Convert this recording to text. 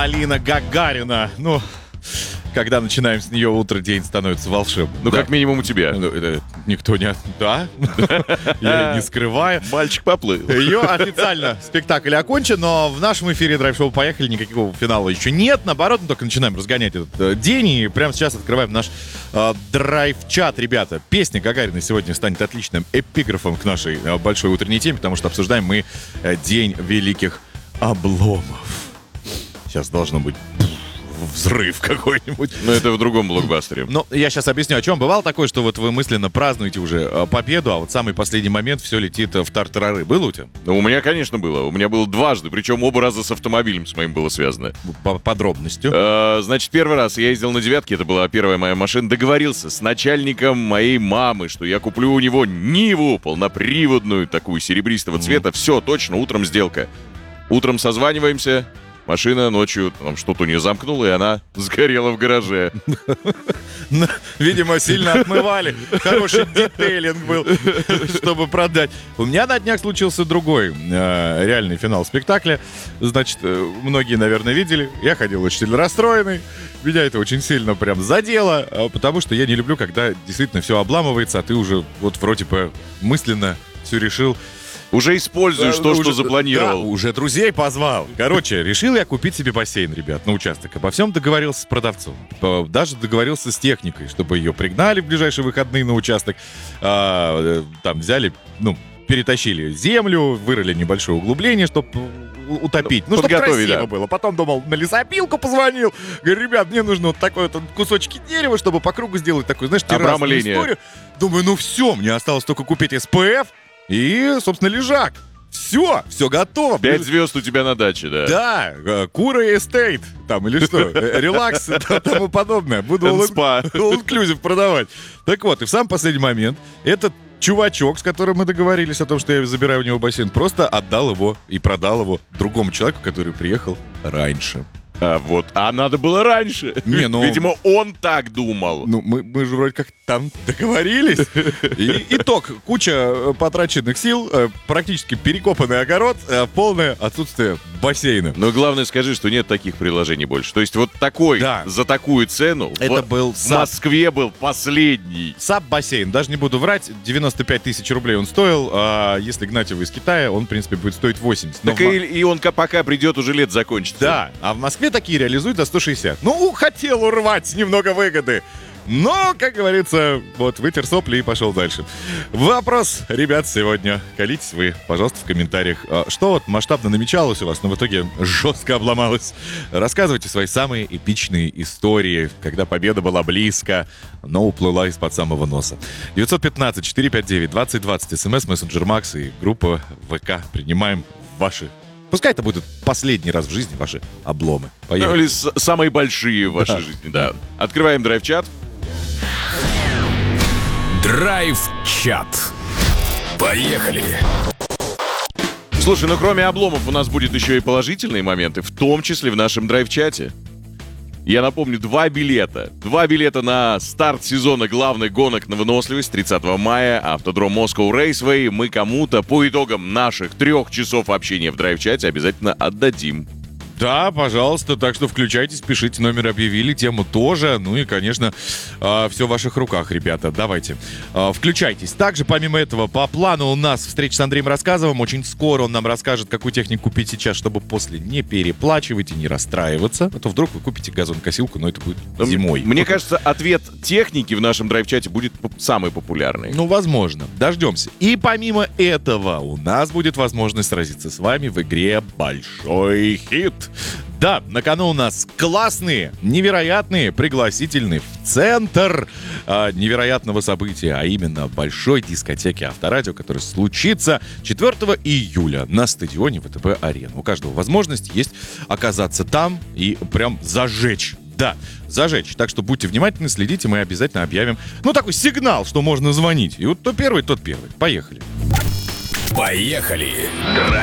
Полина Гагарина. Ну, когда начинаем с нее утро, день становится волшебным. Ну, да. как минимум у тебя. Никто не... Да? Я не скрываю. Мальчик поплыл. Ее официально спектакль окончен, но в нашем эфире драйв-шоу «Поехали» никакого финала еще нет. Наоборот, мы только начинаем разгонять этот день. И прямо сейчас открываем наш драйв-чат, ребята. Песня Гагарина сегодня станет отличным эпиграфом к нашей большой утренней теме, потому что обсуждаем мы День великих обломов. Сейчас должно быть... взрыв какой-нибудь. Но это в другом блокбастере. Ну, я сейчас объясню, о чем. Бывало такое, что вот вы мысленно празднуете уже победу, а вот самый последний момент все летит в тартарары. Было у тебя? Ну, у меня, конечно, было. У меня было дважды, причем оба раза с автомобилем с моим было связано. По подробностью. Значит, первый раз я ездил на «девятке», это была первая моя машина, договорился с начальником моей мамы, что я куплю у него Ниву, полноприводную, такую серебристого цвета. Все, точно, утром сделка. Утром созваниваемся. Машина ночью там что-то у нее замкнуло, и она сгорела в гараже. Видимо, сильно отмывали. Хороший детейлинг был, чтобы продать. У меня на днях случился другой реальный финал спектакля. Значит, многие, наверное, видели. Я ходил очень сильно расстроенный. Меня это очень сильно прям задело, потому что я не люблю, когда действительно все обламывается, а ты уже вот вроде бы мысленно все решил. Уже используешь то, что запланировал. Да, уже друзей позвал. Короче, решил я купить себе бассейн, ребят, на участок. Обо всем договорился с продавцом. Даже договорился с техникой, чтобы ее пригнали в ближайшие выходные на участок. Там взяли, перетащили землю, вырыли небольшое углубление, чтобы утопить. Чтобы красиво было. Потом думал, на лесопилку позвонил. Говорю, ребят, мне нужно вот такой вот кусочки дерева, чтобы по кругу сделать такой, знаешь, террасную историю. Думаю, все, мне осталось только купить СПФ. И, собственно, лежак. Все готово. 5 звезд у тебя на даче, да. Да, Кура эстейт, там или что, релакс и тому подобное. Буду all-inclusive продавать. Так вот, и в самый последний момент этот чувачок, с которым мы договорились о том, что я забираю у него бассейн, просто отдал его и продал его другому человеку, который приехал раньше. А надо было раньше. Видимо, он так думал. Мы же вроде как там договорились. Итог. Куча потраченных сил, практически перекопанный огород, полное отсутствие бассейна. Но главное, скажи, что нет таких приложений больше. То есть вот такой, за такую цену, это был в Москве был последний. САП-бассейн. Даже не буду врать, 95 тысяч рублей он стоил. А если гнать его из Китая, он, в принципе, будет стоить 80. Так и он пока придет, уже лет закончится. Да, а в Москве такие реализуют за 160. Хотел урвать немного выгоды. Но, как говорится, вот вытер сопли и пошел дальше. Вопрос, ребят, сегодня. Колитесь вы, пожалуйста, в комментариях. Что вот масштабно намечалось у вас, но в итоге жестко обломалось? Рассказывайте свои самые эпичные истории, когда победа была близко, но уплыла из-под самого носа. 915-459-2020, смс, мессенджер Макс и группа ВК. Принимаем ваши. Пускай это будет последний раз в жизни ваши обломы. Поехали. Или самые большие в вашей жизни, да. Открываем драйв-чат. Драйв-чат. Поехали. Слушай, кроме обломов у нас будет еще и положительные моменты, в том числе в нашем драйв-чате. Я напомню, 2 билета. 2 билета на старт сезона главных гонок на выносливость 30 мая. Автодром Moscow Raceway. Мы кому-то по итогам наших 3 часов общения в драйв-чате обязательно отдадим. Да, пожалуйста, так что включайтесь, пишите, номер объявили, тему тоже. Ну и, конечно, все в ваших руках, ребята. Давайте, включайтесь. Также, помимо этого, по плану у нас встреча с Андреем Рассказовым. Очень скоро он нам расскажет, какую технику купить сейчас, чтобы после не переплачивать и не расстраиваться. А то вдруг вы купите газонокосилку, но это будет зимой. Мне кажется, ответ техники в нашем драйв-чате будет самый популярный. Возможно. Дождемся. И помимо этого, у нас будет возможность сразиться с вами в игре «Большой хит». Да, на кону у нас классные, невероятные, пригласительные в центр невероятного события, а именно большой дискотеки Авторадио, который случится 4 июля на стадионе ВТБ-Арена. У каждого возможность есть оказаться там и прям зажечь. Да, зажечь. Так что будьте внимательны, следите, мы обязательно объявим, такой сигнал, что можно звонить. И вот кто первый, тот первый. Поехали. Поехали.